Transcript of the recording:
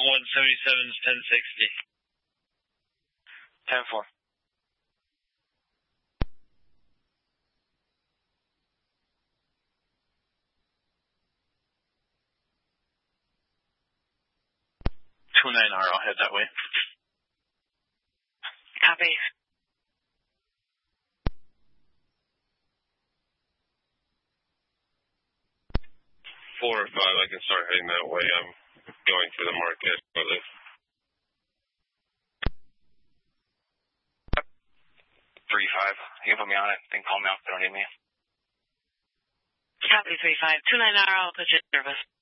177 is 1060. 10-4. I'll head that way. Copy. 4 or 5, I can start heading that way. I'm going through the market. 3-5. You can put me on it. Then call me out if they don't need me. Copy 3-5. 29R, I'll put you in service.